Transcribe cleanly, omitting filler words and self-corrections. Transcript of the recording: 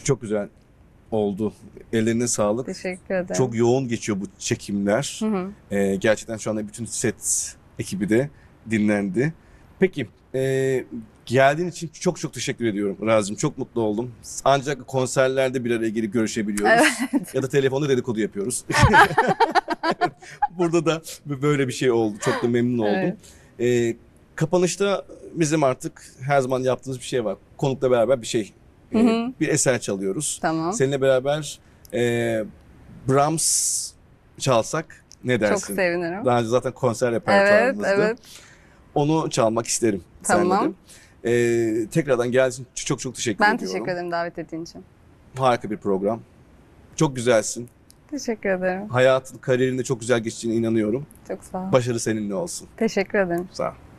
Çok güzel oldu. Ellerine sağlık. Teşekkür ederim. Çok yoğun geçiyor bu çekimler. Hı hı. Gerçekten şu anda bütün set ekibi de dinlendi. Peki, geldiğin için çok çok teşekkür ediyorum Razcığım. Çok mutlu oldum. Ancak konserlerde bir araya gelip görüşebiliyoruz. Evet. Ya da telefonda dedikodu yapıyoruz. Burada da böyle bir şey oldu. Çok da memnun oldum. Kapanışta bizim artık her zaman yaptığımız bir şey var. Konukla beraber bir şey, Hı hı. bir eser çalıyoruz. Tamam. Seninle beraber Brahms çalsak ne dersin? Çok sevinirim. Daha önce zaten konser Evet, repertuarımızda. evet. Onu çalmak isterim. Tamam. Seninle de. Tekrardan geldiğin için çok çok teşekkür Ben ediyorum. teşekkür ederim davet ettiğin için. Harika bir program. Çok güzelsin. Teşekkür ederim. Hayatın, kariyerinde çok güzel geçtiğine inanıyorum. Çok sağ ol. Başarı seninle olsun. Teşekkür ederim. Sağ ol.